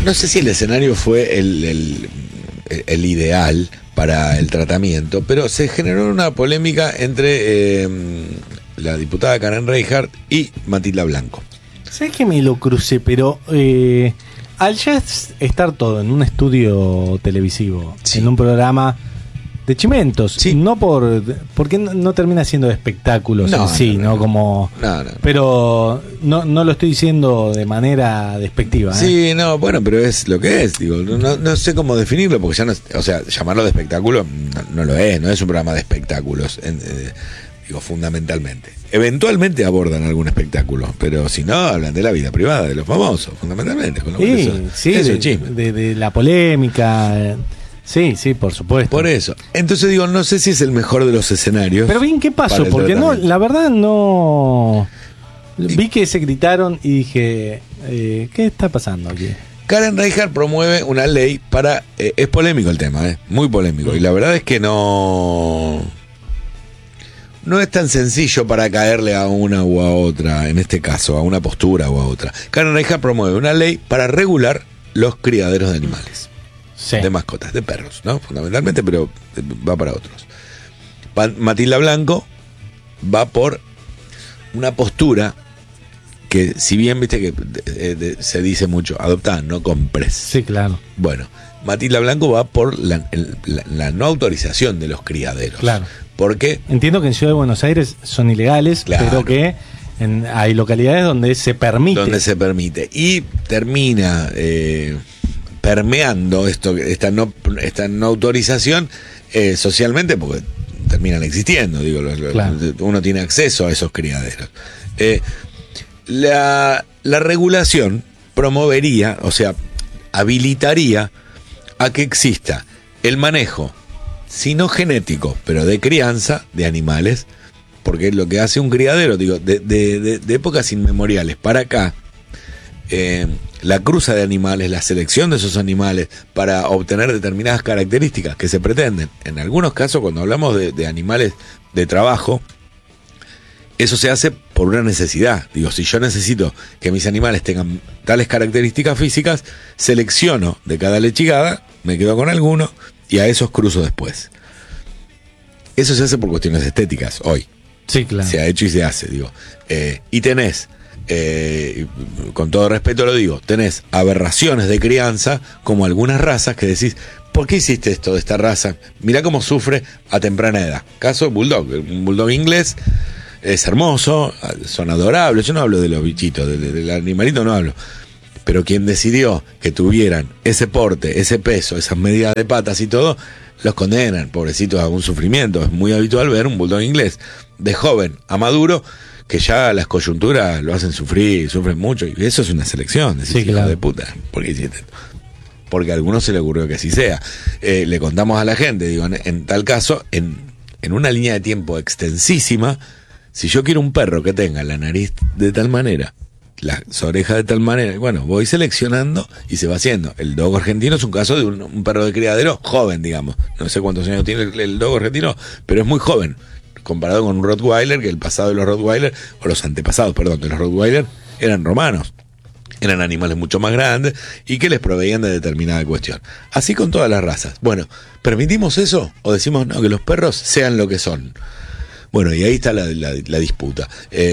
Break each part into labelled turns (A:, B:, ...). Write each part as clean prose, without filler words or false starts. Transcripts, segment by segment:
A: no sé si el escenario fue el ideal para el tratamiento, pero se generó una polémica entre la diputada Karen Reichardt y Matilda Blanco.
B: ¿Sabes que me lo crucé? Pero al ya estar todo en un estudio televisivo,
A: Sí.
B: en un programa de chimentos,
A: Sí.
B: no porque no termina siendo de espectáculos
A: No,
B: en sí,
A: no.
B: Como...
A: No.
B: Pero no lo estoy diciendo de manera despectiva.
A: Sí, no, bueno, pero es lo que es, digo, no sé cómo definirlo, porque ya no, o sea, llamarlo de espectáculo no lo es, no es un programa de espectáculos, digo, fundamentalmente. Eventualmente abordan algún espectáculo, pero si no, hablan de la vida privada de los famosos, fundamentalmente. Con lo cual eso es chisme.
B: De la polémica. Sí, por supuesto.
A: Por eso. Entonces digo, no sé si es el mejor de los escenarios.
B: Pero bien, ¿qué pasó?
A: para el
B: Porque
A: tratamiento.
B: la verdad no... Vi que se gritaron y dije, ¿qué está pasando aquí?
A: Karen Reichardt promueve una ley para... es polémico el tema, muy polémico. Y la verdad es que no es tan sencillo para caerle a una u a otra, en este caso, a una postura u a otra. Karen Reichardt promueve una ley para regular los criaderos de animales.
B: Sí.
A: De mascotas, de perros, ¿no? Fundamentalmente, pero va para otros. Matilda Blanco va por una postura que, si bien viste que se dice mucho, adoptá, no compres.
B: Sí, claro.
A: Bueno, Matilda Blanco va por la no autorización de los criaderos.
B: Claro.
A: Porque
B: Entiendo que en Ciudad de Buenos Aires son ilegales,
A: Claro.
B: pero que hay localidades donde se permite.
A: donde se permite. Y termina permeando esta no autorización socialmente, porque terminan existiendo, digo,
B: Claro.
A: uno tiene acceso a esos criaderos. La regulación promovería, o sea, habilitaría a que exista el manejo, si no genético, pero de crianza de animales, porque lo que hace un criadero, digo, de épocas inmemoriales para acá, la cruza de animales, la selección de esos animales para obtener determinadas características que se pretenden. En algunos casos, cuando hablamos de animales de trabajo, eso se hace por una necesidad. Digo, si yo necesito que mis animales tengan tales características físicas, selecciono de cada lechigada, me quedo con alguno y a esos cruzo después. Eso se hace por cuestiones estéticas hoy.
B: Sí, claro.
A: Se ha hecho y se hace, digo. Y tenés, con todo respeto lo digo, tenés aberraciones de crianza, como algunas razas que decís, ¿por qué hiciste esto de esta raza? Mirá cómo sufre a temprana edad. Caso Bulldog, un Bulldog inglés, es hermoso, son adorables. Yo no hablo de los bichitos, del animalito no hablo. Pero quien decidió que tuvieran ese porte, ese peso, esas medidas de patas y todo, los condenan, pobrecitos, a un sufrimiento. Es muy habitual ver un Bulldog inglés de joven a maduro, que ya las coyunturas lo hacen sufrir, sufren mucho, y eso es una selección, decís,
B: Sí,
A: hijo
B: claro.
A: de puta, ¿por qué hiciste esto? Porque a algunos se le ocurrió que así sea. Le contamos a la gente, digo, en tal caso, en una línea de tiempo extensísima, si yo quiero un perro que tenga la nariz de tal manera, las orejas de tal manera, bueno, voy seleccionando y se va haciendo. El dogo argentino es un caso de un perro de criadero joven, digamos. No sé cuántos años tiene el dogo argentino, pero es muy joven, comparado con un Rottweiler, que el pasado de los Rottweiler, o los antepasados, perdón, de los Rottweiler, eran romanos. Eran animales mucho más grandes y que les proveían de determinada cuestión. Así con todas las razas. Bueno, ¿permitimos eso? ¿O decimos no, que los perros sean lo que son? Bueno, y ahí está la disputa.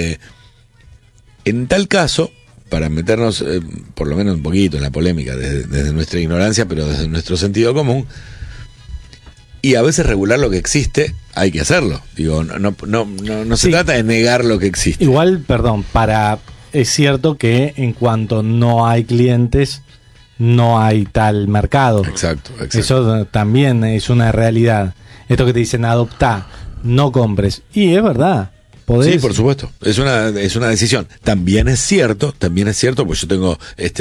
A: En tal caso, para meternos por lo menos un poquito en la polémica, desde nuestra ignorancia, pero desde nuestro sentido común, y a veces regular lo que existe, hay que hacerlo. Digo, no se
B: Sí.
A: trata de negar lo que existe.
B: Igual, perdón, es cierto que en cuanto no hay clientes, no hay tal mercado.
A: Exacto.
B: Eso también es una realidad. Esto que te dicen, adoptá, no compres. Y es verdad. Podés...
A: Sí, por supuesto. Es una decisión. También es cierto, pues yo tengo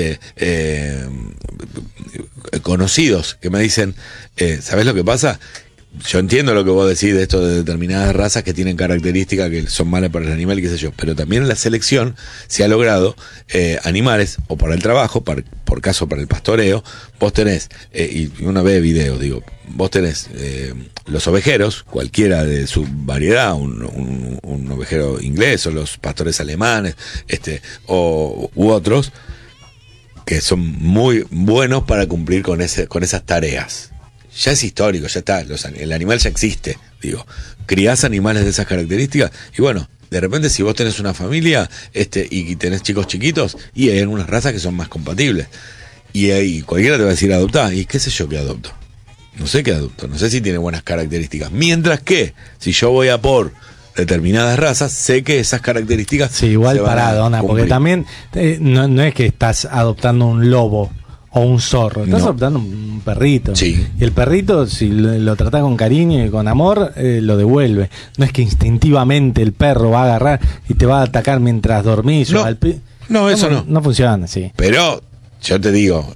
A: conocidos que me dicen, ¿sabés lo que pasa? Yo entiendo lo que vos decís de esto de determinadas razas que tienen características que son malas para el animal y qué sé yo, pero también en la selección se ha logrado animales, o para el trabajo, por caso para el pastoreo, vos tenés, y uno ve videos, digo, vos tenés los ovejeros, cualquiera de su variedad, un ovejero inglés o los pastores alemanes, u otros, que son muy buenos para cumplir con esas tareas. Ya es histórico, ya está, el animal ya existe, digo. Criás animales de esas características y bueno, de repente si vos tenés una familia y tenés chicos chiquitos, y hay algunas razas que son más compatibles. Y ahí cualquiera te va a decir adoptá, y qué sé yo qué adopto. No sé qué adopto, no sé si tiene buenas características. Mientras que, si yo voy a por determinadas razas, sé que esas características
B: sí, igual
A: se van a
B: Dona, porque
A: cumplir.
B: también no es que estás adoptando un lobo o un zorro, estás
A: No.
B: adoptando un perrito.
A: Sí.
B: Y el perrito, si lo tratás con cariño y con amor, lo devuelve. No es que instintivamente el perro va a agarrar y te va a atacar mientras dormís.
A: No. No, eso no.
B: No funciona, sí.
A: Pero, yo te digo,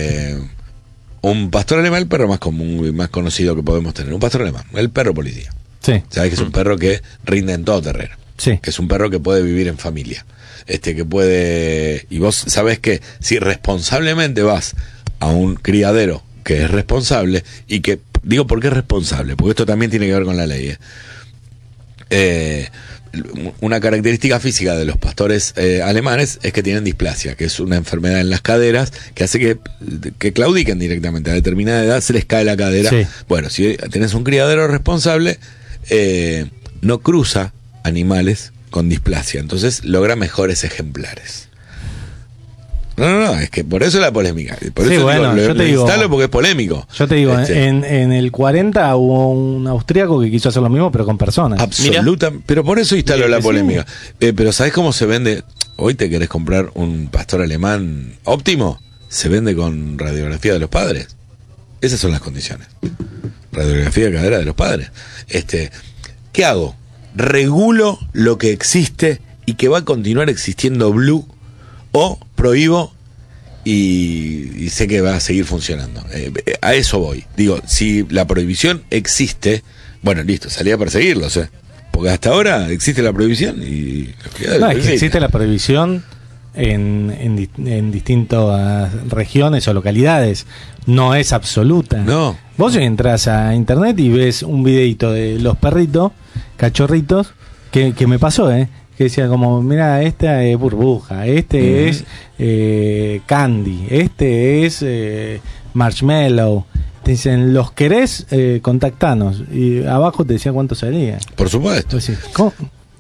A: un pastor alemán, el perro más común y más conocido que podemos tener. Un pastor alemán, el perro policía.
B: Sí,
A: Sabes que es un perro que rinde en todo terreno.
B: sí.
A: Que es un perro que puede vivir en familia. Que puede. Y vos sabés que si responsablemente vas a un criadero que es responsable, y que. Digo, ¿por qué es responsable? Porque esto también tiene que ver con la ley. Una característica física de los pastores alemanes es que tienen displasia, que es una enfermedad en las caderas que hace que claudiquen directamente. A determinada edad se les cae la cadera.
B: Sí.
A: Bueno, si tenés un criadero responsable, no cruza animales con displasia, entonces logra mejores ejemplares. No, es que por eso la polémica. Por
B: Sí,
A: eso
B: bueno,
A: digo,
B: yo te digo,
A: instalo porque es polémico.
B: Yo te digo, en el 40 hubo un austríaco que quiso hacer lo mismo, pero con personas.
A: Absoluta, pero por eso instaló la
B: Sí.
A: polémica. Pero ¿sabés cómo se vende? Hoy te querés comprar un pastor alemán óptimo, se vende con radiografía de los padres. Esas son las condiciones. Radiografía de cadera de los padres. ¿Qué hago? Regulo lo que existe y que va a continuar existiendo Blue, o prohíbo y sé que va a seguir funcionando. A eso voy. Digo, si la prohibición existe, bueno, listo, salí a perseguirlos, porque hasta ahora existe la prohibición y
B: No, es que existe la prohibición en distintas regiones o localidades. No es absoluta.
A: No.
B: Vos entras a internet y ves un videito de los perritos, cachorritos, que me pasó, que decía como, mira, esta es burbuja, es candy, este es marshmallow. Te dicen, ¿los querés? Contactanos. Y abajo te decía cuánto salía.
A: Por supuesto.
B: Entonces, ¿cómo?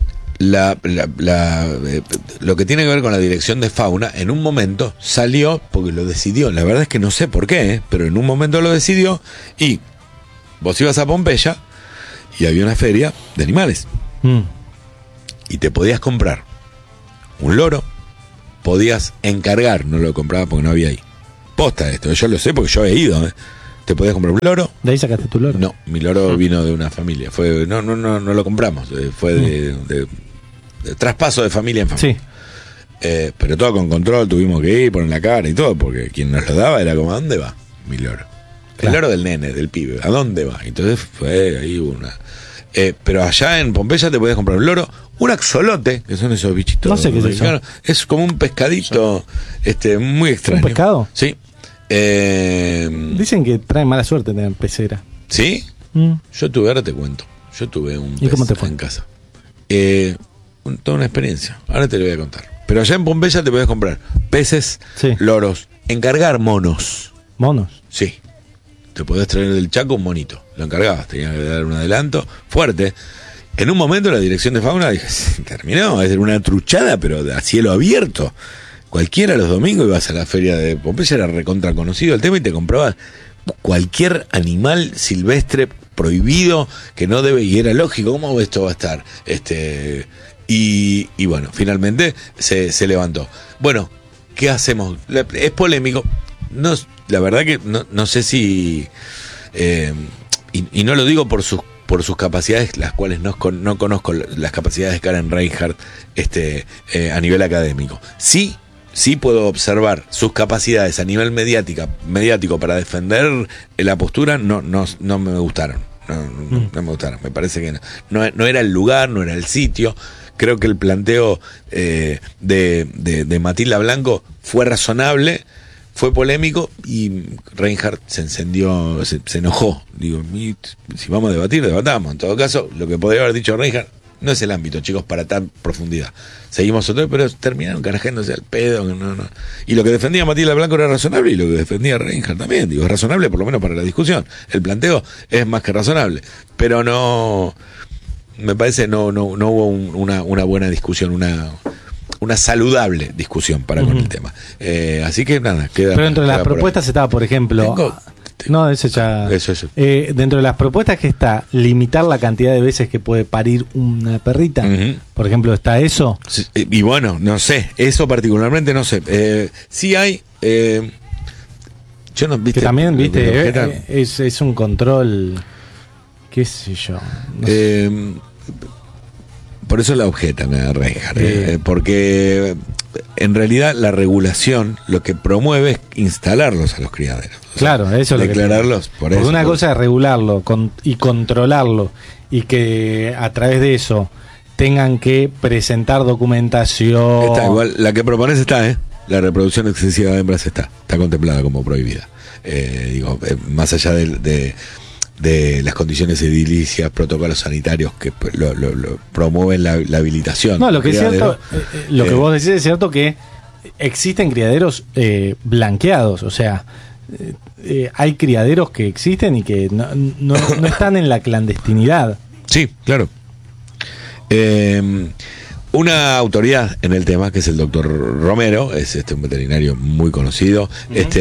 A: Lo que tiene que ver con la dirección de fauna, en un momento salió, porque lo decidió, la verdad es que no sé por qué, pero en un momento lo decidió, y vos ibas a Pompeya y había una feria de animales. Y te podías comprar un loro, podías encargar, no lo compraba porque no había ahí. Posta esto, yo lo sé porque yo he ido. Te podías comprar un loro.
B: ¿De ahí sacaste tu loro?
A: No, mi loro vino de una familia. No lo compramos. Fue de traspaso de familia en familia.
B: Sí.
A: Pero todo con control, tuvimos que ir, poner la cara y todo, porque quien nos lo daba era como, ¿a dónde va mi loro?
B: Claro.
A: El loro del nene, del pibe, ¿a dónde va? Entonces fue ahí una... pero allá en Pompeya te podías comprar un loro, un axolote, que son esos bichitos.
B: No sé qué es eso.
A: Es como un pescadito muy extraño.
B: ¿Un pescado?
A: Sí.
B: Dicen que trae mala suerte tener pecera.
A: ¿Sí? Yo tuve, ahora te cuento. Yo tuve un
B: ¿Y cómo
A: pez
B: te fue?
A: en casa. Toda una experiencia. Ahora te lo voy a contar. Pero allá en Pompeya te podías comprar peces,
B: Sí.
A: loros, encargar monos.
B: ¿Monos?
A: Sí. Te podías traer del Chaco un monito. Lo encargabas, tenías que dar un adelanto fuerte. En un momento la dirección de fauna dije, terminó, es una truchada, pero a cielo abierto. Cualquiera los domingos ibas a la feria de Pompeya, era recontra conocido el tema, y te comprabas cualquier animal silvestre prohibido que no debe, y era lógico, ¿cómo esto va a estar? Y bueno, finalmente se levantó. Bueno, ¿qué hacemos? Es polémico. No, la verdad que no sé si... y no lo digo por sus capacidades, las cuales no conozco las capacidades de Karen Reinhardt a nivel académico. Sí puedo observar sus capacidades a nivel mediático para defender la postura, no me gustaron. No me gustaron. Me parece que no era el lugar, no era el sitio. Creo que el planteo de Matilda Blanco fue razonable, fue polémico, y Reinhardt se encendió, se enojó. Digo, si vamos a debatir, debatamos. En todo caso, lo que podría haber dicho Reinhardt, no es el ámbito, chicos, para tan profundidad. Seguimos otro, pero terminaron carajándose al pedo. No. Y lo que defendía Matilda Blanco era razonable, y lo que defendía Reinhardt también. Digo, es razonable por lo menos para la discusión. El planteo es más que razonable. Pero no, me parece, no hubo una buena discusión, una saludable discusión para con el tema. Así que nada, queda.
B: Pero dentro de las propuestas estaba, por ejemplo. No, eso ya.
A: Eso.
B: Dentro de las propuestas que está limitar la cantidad de veces que puede parir una perrita. Por ejemplo, ¿está eso?
A: Sí, y bueno, no sé, eso particularmente no sé. Sí hay. Yo no viste.
B: Que también, viste, es un control. ¿Qué sé yo? No sé.
A: Por eso la objetan a Reinhardt, porque en realidad la regulación lo que promueve es instalarlos a los criaderos.
B: Claro, eso es lo que
A: declararlos. Por eso,
B: una cosa es regularlo y controlarlo, y que a través de eso tengan que presentar documentación.
A: Está igual, la que propones está, la reproducción excesiva de hembras está contemplada como prohibida. Más allá de las condiciones edilicias, protocolos sanitarios que lo promueven la habilitación.
B: No, lo que es cierto, lo que vos decís es cierto, que existen criaderos blanqueados, o sea, hay criaderos que existen y que no están en la clandestinidad.
A: Sí, claro. Una autoridad en el tema, que es el doctor Romero, es un veterinario muy conocido,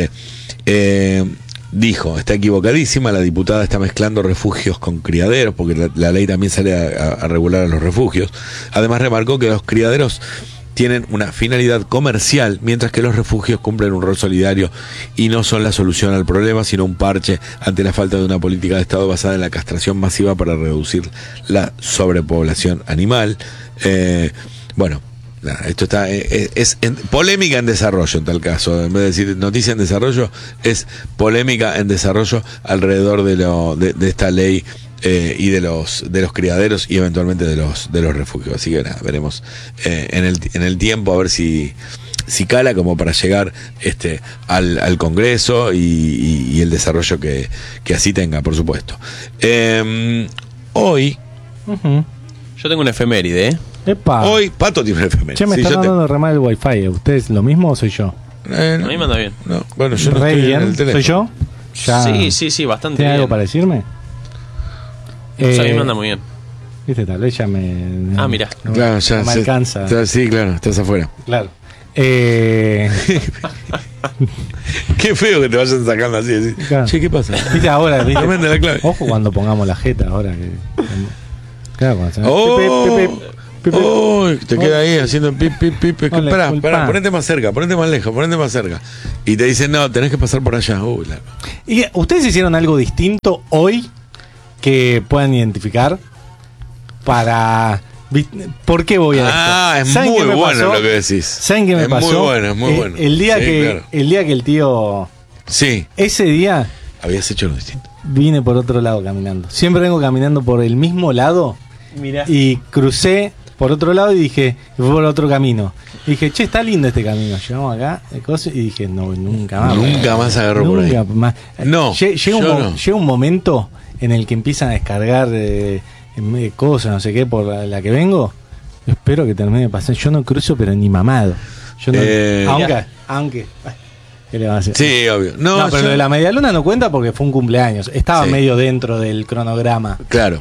A: dijo, está equivocadísima, la diputada está mezclando refugios con criaderos, porque la ley también sale a regular a los refugios. Además remarcó que los criaderos tienen una finalidad comercial, mientras que los refugios cumplen un rol solidario y no son la solución al problema, sino un parche ante la falta de una política de Estado basada en la castración masiva para reducir la sobrepoblación animal. Esto está polémica en desarrollo en tal caso. En vez de decir noticia en desarrollo, es polémica en desarrollo alrededor de esta ley y de los criaderos y eventualmente de los refugios. Así que nada, veremos en el tiempo a ver si cala como para llegar al Congreso y el desarrollo que así tenga, por supuesto. Hoy
C: yo tengo una efeméride,
B: Epa.
A: Hoy Pato tiene una efeméride.
B: Che, me está dando re mal el wifi. ¿Ustedes lo mismo o soy yo?
C: A mí me anda bien.
A: No, bueno, yo no
B: re
A: estoy
B: bien.
A: en el teléfono.
B: ¿Soy yo? Ya.
C: Sí, bastante
B: ¿Tiene
C: bien.
B: algo para decirme?
C: A mí me anda muy bien.
B: Viste, tal vez ya me...
C: Mirá.
A: Claro, ya
B: no me alcanza.
A: Sí, claro, estás afuera.
B: Claro.
A: Qué feo que te vayan sacando así.
B: Claro.
A: Che, ¿qué pasa?
B: Viste ahora, viste.
A: No me anda la clave.
B: Ojo cuando pongamos la jeta ahora. Claro, cuando se...
A: Te queda ahí haciendo pip. Pará, ponete más cerca, ponete más lejos, ponete más cerca. Y te dicen, no, tenés que pasar por allá.
B: ¿Y ustedes hicieron algo distinto hoy que puedan identificar para... ¿Por qué voy a esto?
A: Es muy bueno lo que decís.
B: ¿Saben qué me pasó?
A: Es muy bueno.
B: El día que el tío...
A: Sí.
B: Ese día...
A: Habías hecho algo distinto.
B: Vine por otro lado caminando. Siempre vengo caminando por el mismo lado.
C: Mirá.
B: Y crucé por otro lado y dije, fue por otro camino. Y dije, che, está lindo este camino. Llegamos acá y dije, no, nunca más.
A: Nunca más agarró por ahí.
B: Más.
A: No,
B: llega un momento en el que empiezan a descargar cosas, no sé qué, por la que vengo. Espero que termine de pasar. Yo no cruzo, pero ni mamado. Yo no, aunque ¿qué le van a hacer?
A: Sí, obvio. No,
B: pero lo de la medialuna no cuenta porque fue un cumpleaños. Estaba medio dentro del cronograma.
A: Claro.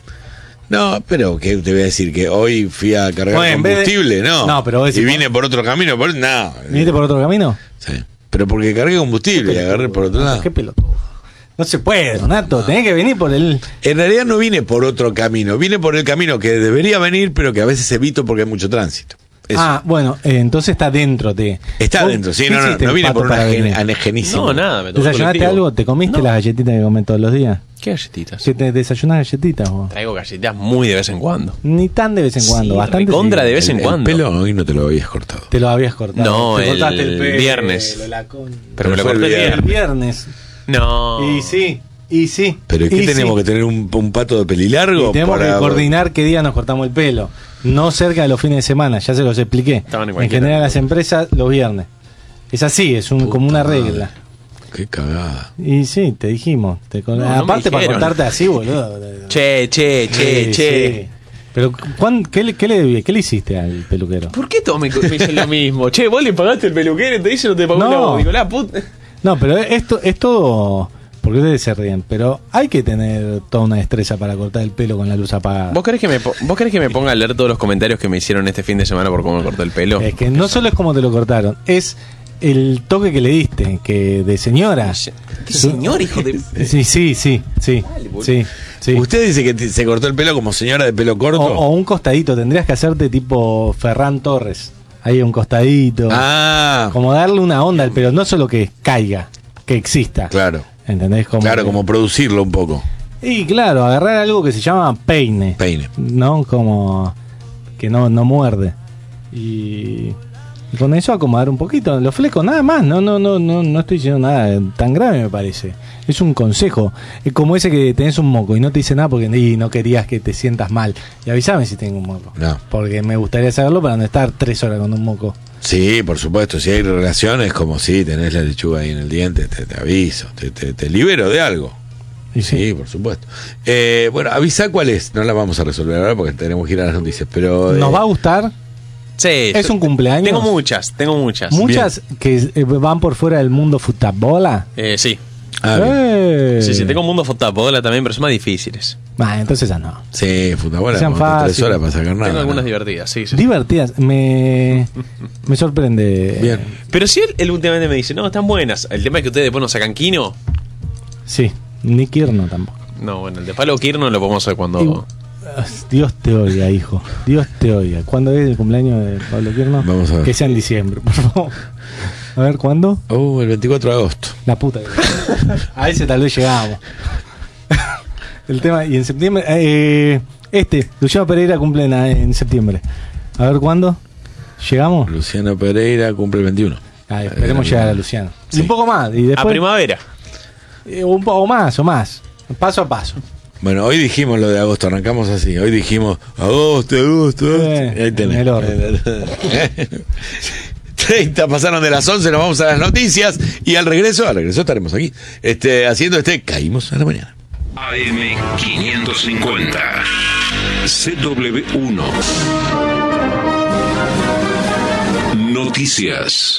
A: No, pero que te voy a decir que hoy fui a cargar combustible, ¿no?
B: Pero vos decís,
A: y vine por otro camino, no.
B: ¿Viniste por otro camino?
A: Sí. Pero porque cargué combustible y agarré por otro lado.
B: Qué pelotudo. No se puede, Donato, tenés que venir por el...
A: En realidad no vine por otro camino, vine por el camino que debería venir, pero que a veces evito porque hay mucho tránsito. Eso.
B: Bueno, entonces está dentro de...
A: Está dentro, sí, no vine por una anegenísima.
C: No, nada, me tocó
B: ¿Desayunaste algo? ¿Te comiste las galletitas que comes todos los días?
C: ¿Qué galletitas?
B: ¿Que te desayunas galletitas vos?
C: Traigo galletitas muy de vez en cuando.
B: Ni tan de vez en cuando, bastante.
C: Contra de vez en cuando.
A: El pelo hoy no te lo habías cortado.
B: Te lo habías cortado.
C: No,
B: te cortaste
C: el
B: pelo,
C: viernes.
B: Pero
C: me lo corté
B: el viernes.
C: No.
B: Y sí.
A: ¿Pero qué tenemos que tener un pato de pelilargo?
B: Y tenemos que coordinar qué día nos cortamos el pelo. No cerca de los fines de semana, ya se los expliqué. En general las empresas los viernes. Es así, es como una regla.
A: Qué cagada.
B: Y sí, te dijimos. Aparte para contarte así, boludo.
C: Che.
B: Pero, ¿qué le hiciste al peluquero?
C: ¿Por qué todos me dicen lo mismo? Che, vos le pagaste el peluquero y te dice no te pagó
B: No.
C: Digo, la puta.
B: No, pero esto es todo. Porque ustedes se ríen, pero hay que tener toda una destreza para cortar el pelo con la luz apagada.
C: ¿Vos querés que me ponga a leer todos los comentarios que me hicieron este fin de semana por cómo me corté el pelo?
B: Es que no solo es como te lo cortaron, es el toque que le diste, que de señora.
C: ¿Qué señor, hijo de...?
B: Sí.
A: Usted dice que se cortó el pelo como señora de pelo corto.
B: O un costadito, tendrías que hacerte tipo Ferran Torres. Ahí un costadito.
A: Ah,
B: Como darle una onda al pelo, no solo que caiga, que exista.
A: claro.
B: ¿Entendés?
A: Como producirlo un poco.
B: Y claro, agarrar algo que se llama peine.
A: Peine.
B: ¿No? Como que no muerde. Y con eso acomodar un poquito los flecos, nada más. No estoy diciendo nada tan grave, me parece. Es un consejo. Es como ese que tenés un moco y no te dice nada porque no querías que te sientas mal. Y avísame si tengo un moco.
A: No.
B: Porque me gustaría saberlo para no estar 3 horas con un moco.
A: Sí, por supuesto. Si hay relaciones, como si tenés la lechuga ahí en el diente, te aviso. Te libero de algo.
B: Y
A: Sí, por supuesto. Bueno, avisa cuál es. No la vamos a resolver ahora porque tenemos que ir a las noticias. Pero
B: ¿Nos va a gustar?
C: Sí.
B: ¿Es un cumpleaños?
C: Tengo muchas.
B: Muchas que van por fuera del mundo futabola.
C: Sí.
A: bien.
C: Sí, tengo un mundo fotobola también, pero son más difíciles.
B: Entonces ya no.
A: Sí, fútbol.
B: Sean
A: No, 3
B: fáciles.
A: horas para sacar nada.
C: Tengo algunas
A: ¿no?
C: divertidas, sí.
B: Divertidas. Me sorprende.
A: Bien.
C: Pero si él últimamente me dice, no, están buenas. El tema es que ustedes después no sacan Kino.
B: Sí, ni Kirno tampoco.
C: No, bueno, el de Palo Kirno lo podemos hacer cuando...
B: Dios te oiga, hijo. Dios te oiga. ¿Cuándo es el cumpleaños de Pablo Kirno?
A: Vamos a ver.
B: Que sea en diciembre, por favor. A ver, ¿cuándo?
A: El 24 de agosto.
B: La puta. A ese tal vez llegamos. El tema, y en septiembre. Luciano Pereira cumple en septiembre. A ver, ¿cuándo? ¿Llegamos?
A: Luciano Pereira cumple el 21.
B: Esperemos llegar a Luciano.
A: Sí.
B: Y un poco más. Y después,
C: A primavera.
B: un poco más o más. Paso a paso.
A: Bueno, hoy dijimos lo de agosto, arrancamos así. Hoy dijimos agosto. Ahí tenés.
B: en el orden.
A: 30 pasaron de las 11, nos vamos a las noticias. Y al regreso estaremos aquí. Haciendo Caímos a la mañana.
D: AM550 CW1 Noticias.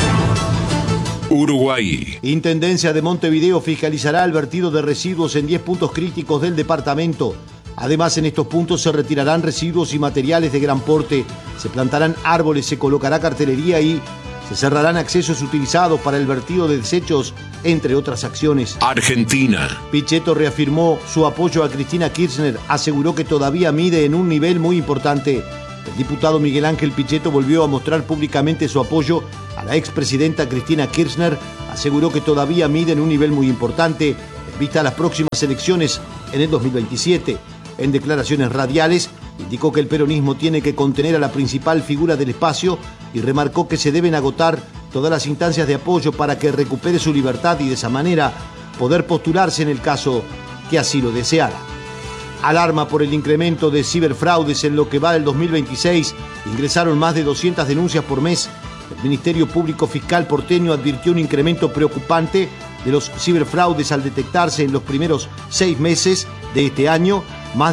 D: Uruguay.
E: Intendencia de Montevideo fiscalizará el vertido de residuos en 10 puntos críticos del departamento. Además, en estos puntos se retirarán residuos y materiales de gran porte, se plantarán árboles, se colocará cartelería y se cerrarán accesos utilizados para el vertido de desechos, entre otras acciones.
D: Argentina.
E: Pichetto reafirmó su apoyo a Cristina Kirchner, aseguró que todavía mide en un nivel muy importante. El diputado Miguel Ángel Pichetto volvió a mostrar públicamente su apoyo a la expresidenta Cristina Kirchner, aseguró que todavía mide en un nivel muy importante en vista a las próximas elecciones en el 2027. En declaraciones radiales, indicó que el peronismo tiene que contener a la principal figura del espacio y remarcó que se deben agotar todas las instancias de apoyo para que recupere su libertad y de esa manera poder postularse en el caso que así lo deseara. Alarma por el incremento de ciberfraudes en lo que va del 2026. Ingresaron más de 200 denuncias por mes. El Ministerio Público Fiscal porteño advirtió un incremento preocupante de los ciberfraudes al detectarse en los primeros 6 meses de este año.